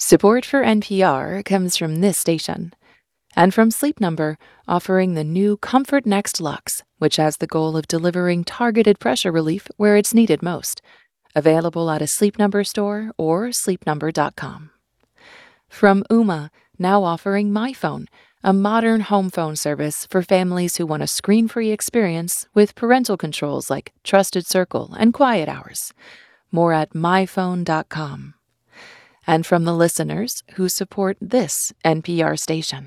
Support for NPR comes from this station and from Sleep Number, offering the new Comfort Next Luxe, which has the goal of delivering targeted pressure relief where it's needed most. Available at a Sleep Number store or sleepnumber.com. From Ooma, now offering MyPhone, a modern home phone service for families who want a screen-free experience with parental controls like Trusted Circle and Quiet Hours. More at myphone.com. And from the listeners who support this NPR station.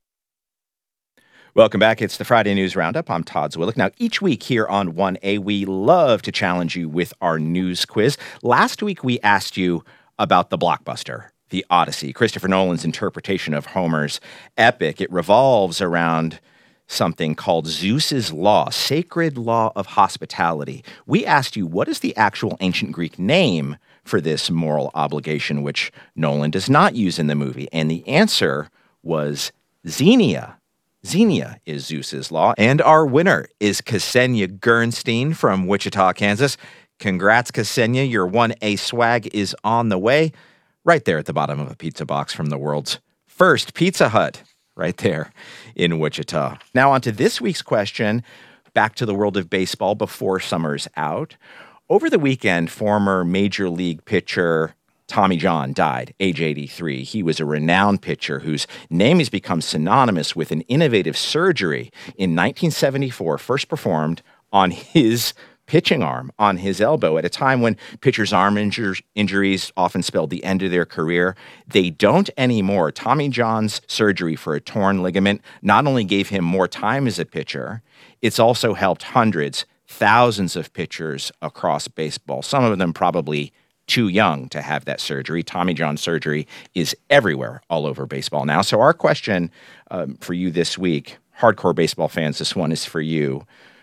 Welcome back. It's the Friday News Roundup. I'm Todd Zwillich. Now, each week here on 1A, we love to challenge you with our news quiz. Last week, we asked you about the blockbuster, The Odyssey, Christopher Nolan's interpretation of Homer's epic. It revolves around something called Zeus's Law, sacred law of hospitality. We asked you, what is the actual ancient Greek name for this moral obligation, which Nolan does not use in the movie? And the answer was Xenia. Xenia is Zeus's law. And our winner is Ksenia Gernstein from Wichita, Kansas. Congrats, Ksenia. Your 1A swag is on the way, right there at the bottom of a pizza box from the world's first Pizza Hut, right there in Wichita. Now on to this week's question, back to the world of baseball before summer's out. Over the weekend, former Major League pitcher Tommy John died, age 83. He was a renowned pitcher whose name has become synonymous with an innovative surgery in 1974, first performed on his pitching arm, on his elbow, at a time when pitchers' arm injuries often spelled the end of their career. They don't anymore. Tommy John's surgery for a torn ligament not only gave him more time as a pitcher, it's also helped hundreds, thousands of pitchers across baseball, some of them probably too young to have that surgery. Tommy John surgery is everywhere all over baseball now. So our question for you this week, hardcore baseball fans, this one is for you,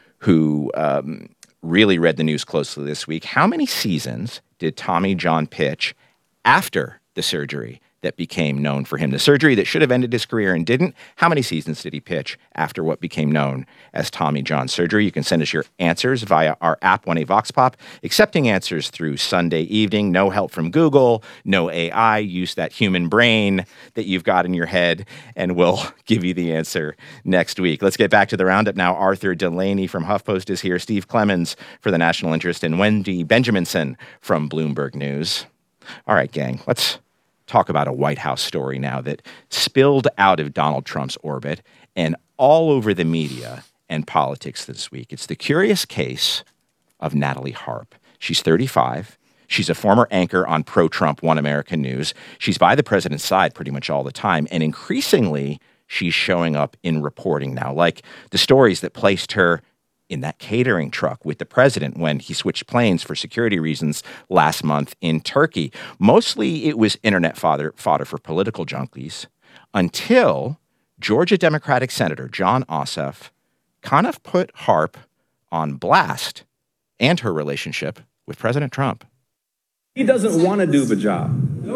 who really read the news closely this week. How many seasons did Tommy John pitch after the surgery that became known for him? The surgery that should have ended his career and didn't. How many seasons did he pitch after what became known as Tommy John surgery? You can send us your answers via our app, 1A Vox Pop, accepting answers through Sunday evening. No help from Google, no AI. Use that human brain that you've got in your head, and we'll give you the answer next week. Let's get back to the roundup now. Arthur Delaney from HuffPost is here. Steve Clemens for the National Interest, and Wendy Benjaminson from Bloomberg News. All right, gang, let's talk about a White House story now that spilled out of Donald Trump's orbit and all over the media and politics this week. It's the curious case of Natalie Harp. She's 35. She's a former anchor on pro-Trump One American News. She's by the president's side pretty much all the time. And increasingly, she's showing up in reporting now, like the stories that placed her in that catering truck with the president when he switched planes for security reasons last month in Turkey. Mostly it was internet fodder for political junkies until Georgia Democratic Senator Jon Ossoff kind of put Harp on blast and her relationship with President Trump. He doesn't want to do the job.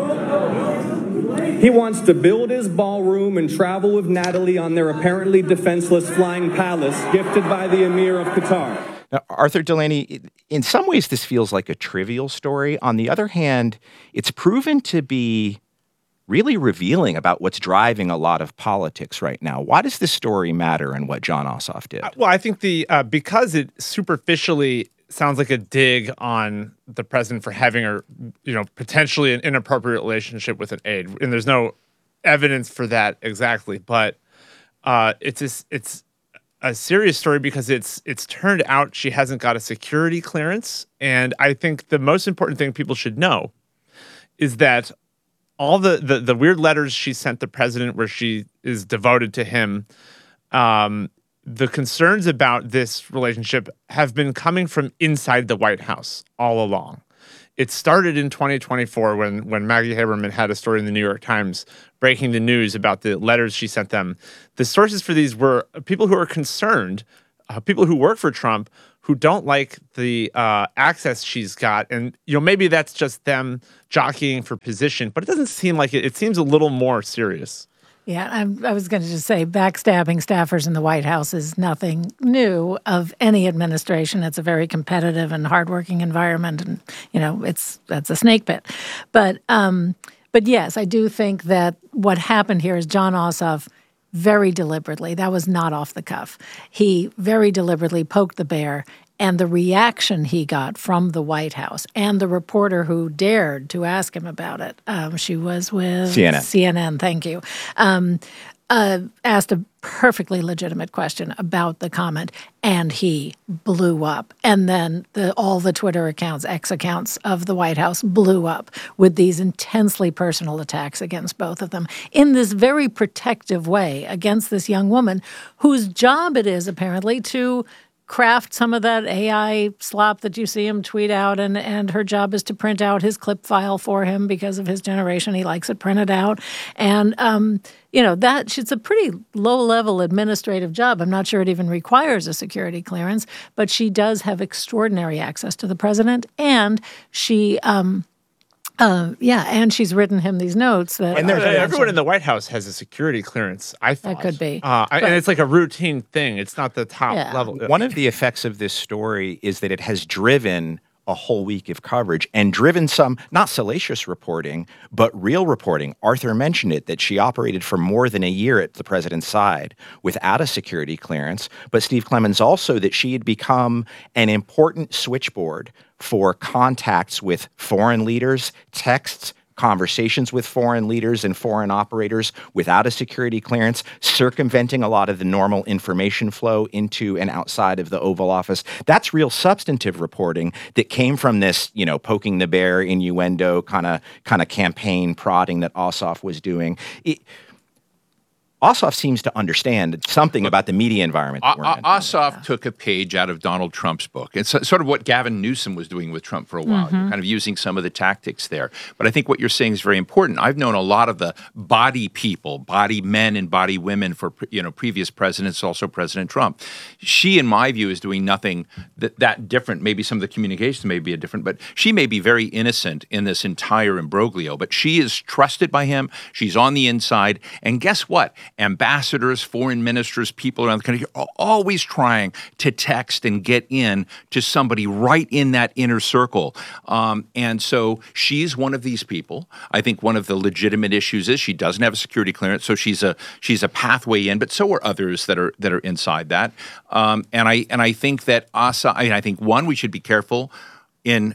He wants to build his ballroom and travel with Natalie on their apparently defenseless flying palace gifted by the Emir of Qatar. Now, Arthur Delaney, in some ways this feels like a trivial story. On the other hand, it's proven to be really revealing about what's driving a lot of politics right now. Why does this story matter and what Jon Ossoff did? Well, I think because it superficially sounds like a dig on the president for having potentially an inappropriate relationship with an aide, and there's no evidence for that exactly. But it's a serious story because it's turned out she hasn't got a security clearance, and I think the most important thing people should know is that all the weird letters she sent the president where she is devoted to him. The concerns about this relationship have been coming from inside the White House all along. It started in 2024 when Maggie Haberman had a story in the New York Times breaking the news about the letters she sent them. The sources for these were people who are concerned, people who work for Trump, who don't like the access she's got. And, maybe that's just them jockeying for position, but it doesn't seem like it. It seems a little more serious. Yeah, I was going to just say backstabbing staffers in the White House is nothing new of any administration. It's a very competitive and hardworking environment, and that's a snake pit. But But yes, I do think that what happened here is John Ossoff very deliberately, that was not off the cuff, he very deliberately poked the bear. And the reaction he got from the White House and the reporter who dared to ask him about it, she was with CNN, thank you, asked a perfectly legitimate question about the comment, and he blew up. And then all the Twitter accounts, X accounts of the White House blew up with these intensely personal attacks against both of them in this very protective way against this young woman whose job it is apparently to craft some of that AI slop that you see him tweet out, and her job is to print out his clip file for him because of his generation. He likes it printed out. And, it's a pretty low-level administrative job. I'm not sure it even requires a security clearance, but she does have extraordinary access to the president, and she and she's written him these notes that. And everyone in the White House has a security clearance, I thought. That could be. And it's like a routine thing. It's not the top level. One of the effects of this story is that it has driven a whole week of coverage and driven some, not salacious reporting, but real reporting. Arthur mentioned it, that she operated for more than a year at the president's side without a security clearance. But Steve Clemons also that she had become an important switchboard for contacts with foreign leaders, texts, conversations with foreign leaders and foreign operators without a security clearance, circumventing a lot of the normal information flow into and outside of the Oval Office. That's real substantive reporting that came from this, poking the bear innuendo kind of campaign prodding that Ossoff was doing. Ossoff seems to understand something about the media environment that we're in. Ossoff took a page out of Donald Trump's book. It's sort of what Gavin Newsom was doing with Trump for a while. You're kind of using some of the tactics there. But I think what you're saying is very important. I've known a lot of the body people, body men and body women for previous presidents, also President Trump. She, in my view, is doing nothing that different. Maybe some of the communications may be different, but she may be very innocent in this entire imbroglio. But she is trusted by him. She's on the inside. And guess what? Ambassadors, foreign ministers, people around the country are always trying to text and get in to somebody right in that inner circle. And so she's one of these people. I think one of the legitimate issues is she doesn't have a security clearance, so she's a pathway in, but so are others that are inside that. And I think that I think one, we should be careful in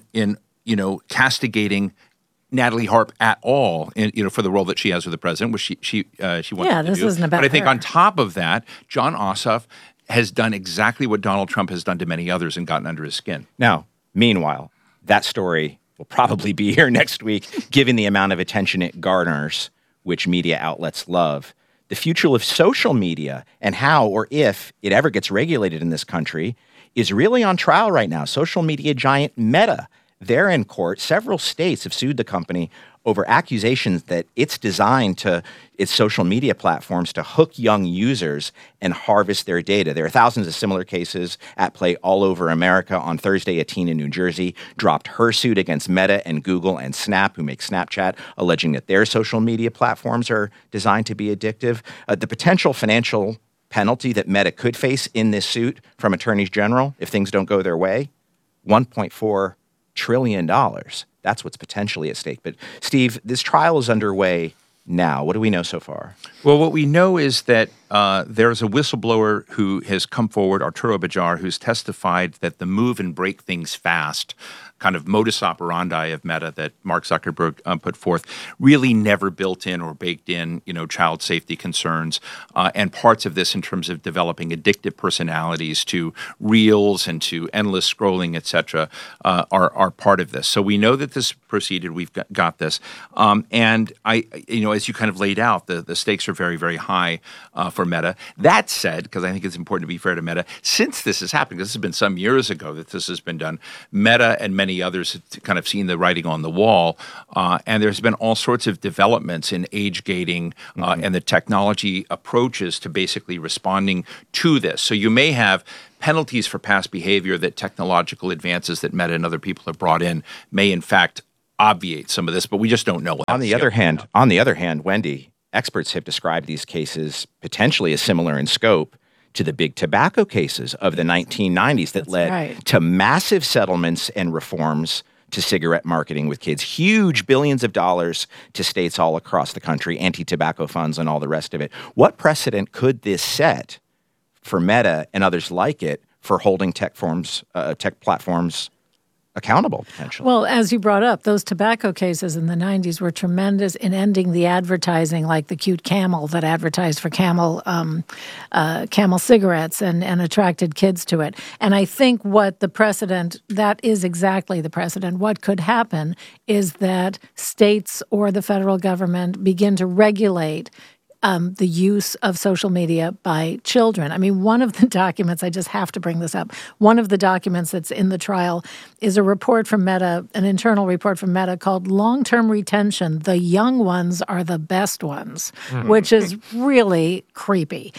castigating Natalie Harp at all, for the role that she has with the president, which she wants to do. Yeah, this isn't about But I think her. on top of that, John Ossoff has done exactly what Donald Trump has done to many others and gotten under his skin. Now, meanwhile, that story will probably be here next week, given the amount of attention it garners, which media outlets love. The future of social media and how or if it ever gets regulated in this country is really on trial right now. Social media giant Meta, they're in court. Several states have sued the company over accusations that it's designed its social media platforms to hook young users and harvest their data. There are thousands of similar cases at play all over America. On Thursday, a teen in New Jersey dropped her suit against Meta and Google and Snap, who make Snapchat, alleging that their social media platforms are designed to be addictive. The potential financial penalty that Meta could face in this suit from attorneys general, if things don't go their way, $1.4 trillion. That's what's potentially at stake. But Steve, this trial is underway now. What do we know so far? Well, what we know is that there's a whistleblower who has come forward, Arturo Bejar, who's testified that the move and break things fast kind of modus operandi of Meta that Mark Zuckerberg put forth really never built in or baked in, child safety concerns and parts of this in terms of developing addictive personalities to reels and to endless scrolling, et cetera, are part of this. So we know that this proceeded. We've got this. And as you kind of laid out, the stakes are very, very high for Meta. That said, because I think it's important to be fair to Meta, since this has happened, because this has been some years ago that this has been done, Meta and many others have kind of seen the writing on the wall, and there's been all sorts of developments in age gating and the technology approaches to basically responding to this. So you may have penalties for past behavior that technological advances that Meta and other people have brought in may in fact obviate some of this, but we just don't know. On the other hand, Wendy, experts have described these cases potentially as similar in scope to the big tobacco cases of the 1990s that led to massive settlements and reforms to cigarette marketing with kids, huge billions of dollars to states all across the country, anti-tobacco funds and all the rest of it. What precedent could this set for Meta and others like it for holding tech platforms accountable, potentially? Well, as you brought up, those tobacco cases in the 90s were tremendous in ending the advertising, like the cute camel that advertised for Camel cigarettes and attracted kids to it. And I think what the precedent, that is exactly the precedent. What could happen is that states or the federal government begin to regulate the use of social media by children. I mean, one of the documents, I just have to bring this up, one of the documents that's in the trial is a report from Meta, an internal report from Meta called Long-Term Retention, The Young Ones Are the Best Ones, which is really creepy.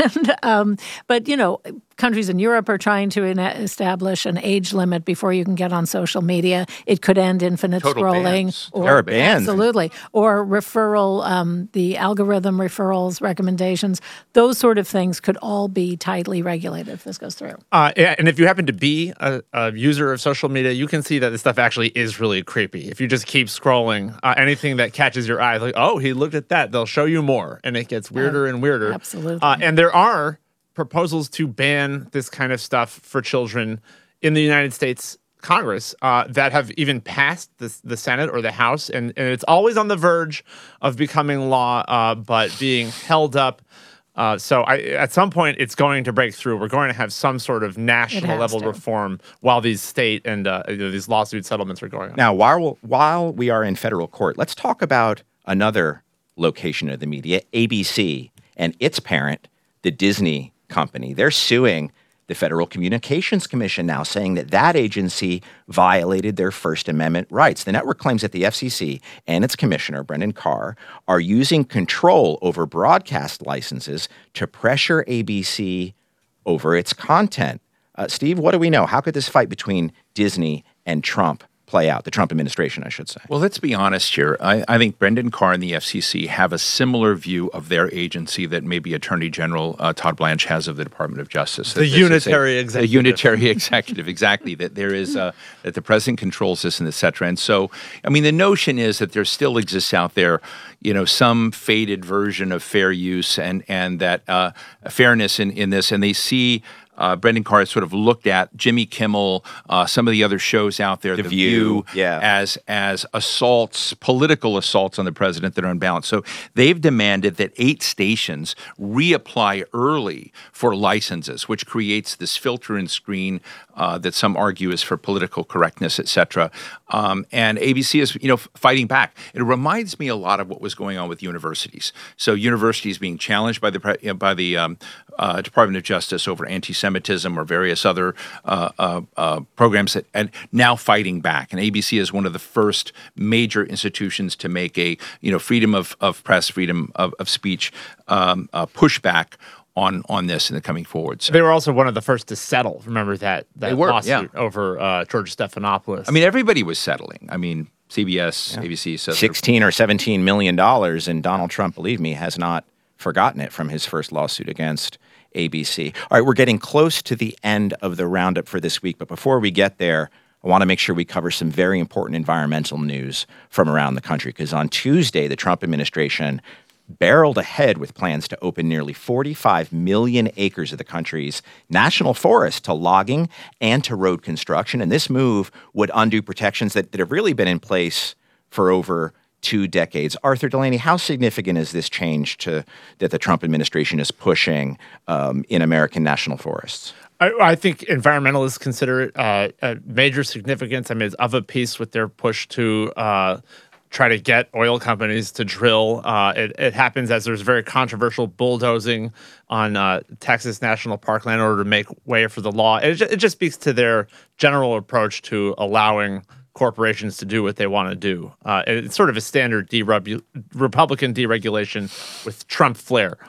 And, but, you know, countries in Europe are trying to establish an age limit before you can get on social media. It could end infinite Total scrolling. bans. There are bans. Absolutely. Or referral, the algorithm referrals, recommendations, those sort of things could all be tightly regulated if this goes through. Yeah, and if you happen to be a user of social media, you can see that this stuff actually is really creepy. If you just keep scrolling, anything that catches your eye, like, oh, he looked at that, they'll show you more. And it gets weirder and weirder. Absolutely. And there are proposals to ban this kind of stuff for children in the United States Congress that have even passed the Senate or the House, and it's always on the verge of becoming law, but being held up. So at some point, it's going to break through. We're going to have some sort of national level reform while these state and these lawsuit settlements are going on. Now, while we are in federal court, let's talk about another location of the media, ABC, and its parent, the Disney company. They're suing the Federal Communications Commission now, saying that that agency violated their First Amendment rights. The network claims that the FCC and its commissioner, Brendan Carr, are using control over broadcast licenses to pressure ABC over its content. Steve, what do we know? How could this fight between Disney and Trump play out, the Trump administration, I should say? Well, let's be honest here. I think Brendan Carr and the FCC have a similar view of their agency that maybe Attorney General Todd Blanche has of the Department of Justice. The unitary executive. The unitary executive, exactly. That there is that the president controls this and et cetera. And so, I mean, the notion is that there still exists out there, you know, some faded version of fair use and that fairness in this, and they see. Brendan Carr has sort of looked at Jimmy Kimmel, some of the other shows out there, The View, as assaults, political assaults on the president that are unbalanced. So they've demanded that 8 stations reapply early for licenses, which creates this filter and screen that some argue is for political correctness, et cetera. And ABC is, fighting back. It reminds me a lot of what was going on with universities. So universities being challenged by the Department of Justice over anti-Semitism or various other programs and now fighting back. And ABC is one of the first major institutions to make a freedom of press, freedom of speech pushback on this in the coming forward. So they were also one of the first to settle. Remember that lawsuit yeah. over George Stephanopoulos. I mean, everybody was settling. I mean, CBS, ABC. So $16 or $17 million, and Donald Trump, believe me, has not forgotten it from his first lawsuit against ABC. All right, we're getting close to the end of the roundup for this week, but before we get there, I want to make sure we cover some very important environmental news from around the country, because on Tuesday, the Trump administration barreled ahead with plans to open nearly 45 million acres of the country's national forest to logging and to road construction. And this move would undo protections that have really been in place for over 2 decades. Arthur Delaney, how significant is this change that the Trump administration is pushing in American national forests? I think environmentalists consider it a major significance. I mean, it's of a piece with their push to try to get oil companies to drill. It happens as there's very controversial bulldozing on Texas National Parkland in order to make way for the law. It just speaks to their general approach to allowing corporations to do what they want to do. It's sort of a standard Republican deregulation with Trump flair.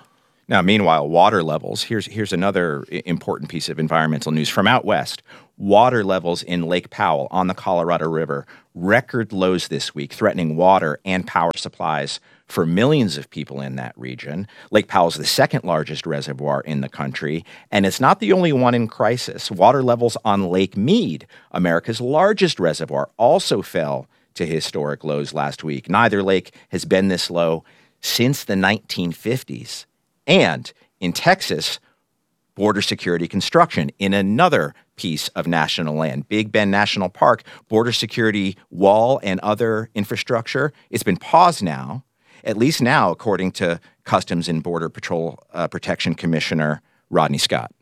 Now, meanwhile, water levels. Here's another important piece of environmental news from out west. Water levels in Lake Powell on the Colorado River, record lows this week, threatening water and power supplies for millions of people in that region. Lake Powell is the second largest reservoir in the country, and it's not the only one in crisis. Water levels on Lake Mead, America's largest reservoir, also fell to historic lows last week. Neither lake has been this low since the 1950s. And in Texas, border security construction in another piece of national land, Big Bend National Park, border security wall and other infrastructure. It's been paused now, at least now, according to Customs and Border Patrol Protection Commissioner Rodney Scott.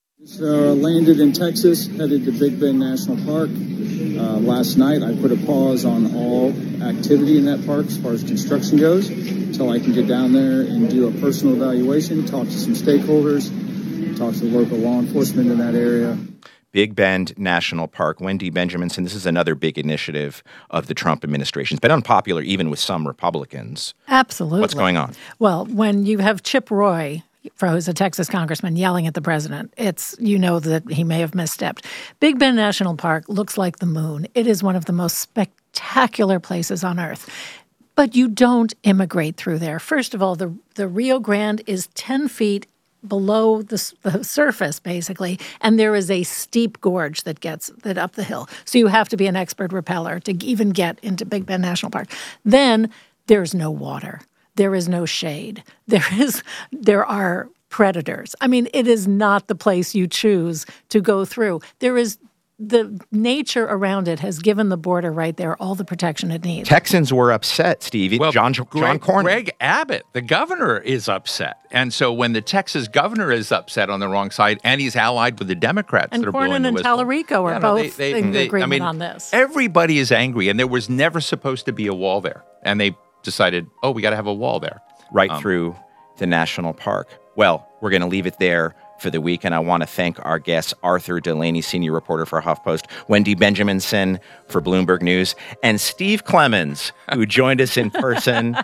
Landed in Texas, headed to Big Bend National Park. Last night, I put a pause on all activity in that park as far as construction goes until I can get down there and do a personal evaluation, talk to some stakeholders, talk to the local law enforcement in that area. Big Bend National Park. Wendy Benjaminson, this is another big initiative of the Trump administration. It's been unpopular even with some Republicans. Absolutely. What's going on? Well, when you have Chip Roy, who's a Texas congressman, yelling at the president, that he may have misstepped. Big Bend National Park looks like the moon. It is one of the most spectacular places on earth. But you don't immigrate through there. First of all, the Rio Grande is 10 feet below the surface, basically, and there is a steep gorge that gets that up the hill. So you have to be an expert rappeller to even get into Big Bend National Park. Then there's no water. There is no shade. There are predators. I mean, it is not the place you choose to go through. The nature around it has given the border right there all the protection it needs. Texans were upset, Steve. Well, John Cornyn. Greg Abbott, the governor, is upset. And so when the Texas governor is upset on the wrong side, and he's allied with the Democrats And that are blowing Cornyn the and whistle. Tallarico are both in agreement on this. Everybody is angry, and there was never supposed to be a wall there. And they decided, we got to have a wall there. Right through the national park. Well, we're going to leave it there for the week, and I want to thank our guests, Arthur Delaney, senior reporter for HuffPost, Wendy Benjaminson for Bloomberg News, and Steve Clemons, who joined us in person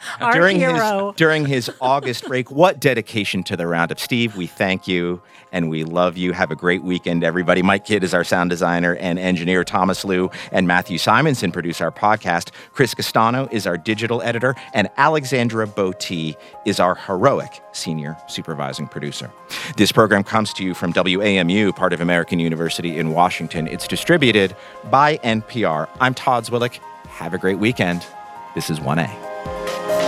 during his August break. What dedication to the Roundup. Steve, we thank you, and we love you. Have a great weekend, everybody. Mike Kidd is our sound designer and engineer. Thomas Liu and Matthew Simonson produce our podcast. Chris Castano is our digital editor, and Alexandra Botti is our heroic senior supervising producer. This program comes to you from WAMU, part of American University in Washington. It's distributed by NPR. I'm Todd Zwillich. Have a great weekend. This is 1A.